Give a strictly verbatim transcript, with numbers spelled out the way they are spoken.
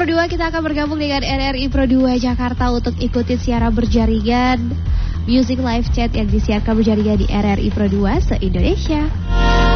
Pro dua kita akan bergabung dengan R R I Pro dua Jakarta untuk ikuti siaran berjaringan Music Live Chat yang disiarkan berjaringan di R R I Pro dua se-Indonesia.